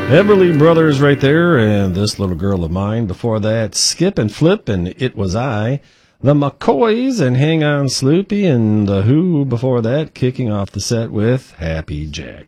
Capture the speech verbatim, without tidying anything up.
Everly Brothers right there, and This Little Girl of Mine. Before that, Skip and Flip and It Was I. The McCoys and Hang On Sloopy, and The Who before that, kicking off the set with Happy Jack.